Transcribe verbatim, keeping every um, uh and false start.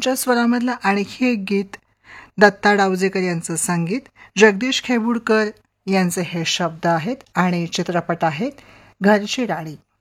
यांच्या स्वरामधलं आणखी एक गीत, दत्ता डावजेकर यांचं संगीत, जगदीश खेबुडकर यांचे हे शब्द आहेत आणि चित्रपट आहेत घरची राणी.